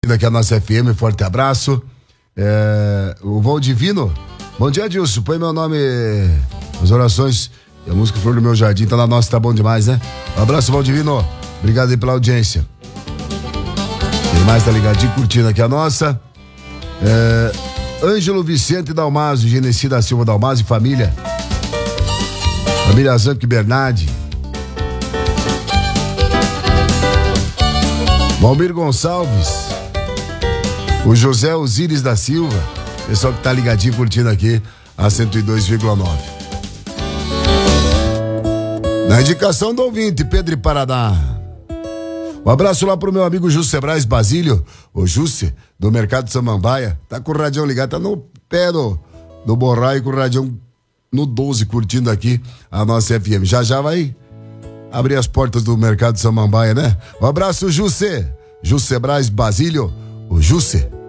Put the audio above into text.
curtindo aqui a nossa FM, forte abraço. O Valdivino, bom dia, Dilson, põe meu nome nas orações, e a música Flor do Meu Jardim, tá na nossa, tá bom demais, né? Um abraço, Valdivino, obrigado aí pela audiência. Quem mais tá ligadinho, curtindo aqui a nossa? Ângelo Vicente Dalmazio, Genesi da Silva Dalmazio e família Zampi Bernardi, Valmir Gonçalves, o José Osíris da Silva, pessoal que tá ligadinho curtindo aqui a 102,9. Na indicação do ouvinte, Pedro Paraná. Um abraço lá pro meu amigo Júcio Braz Basílio, o Júcio, do Mercado Samambaia. Tá com o radião ligado, tá no pé do borraio com o radião no 12, curtindo aqui a nossa FM. Já vai abrir as portas do Mercado Samambaia, né? Um abraço, Júcio Braz Basílio, o Júcio.